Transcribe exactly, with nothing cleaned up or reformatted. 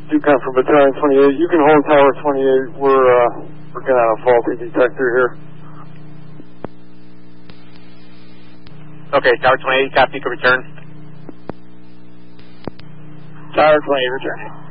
Yukon for Battalion twenty-eight. You can hold Tower twenty-eight. We're uh, working on a faulty detector here. Okay, Tower twenty-eight, copy, you can return. Tower twenty-eight, returning.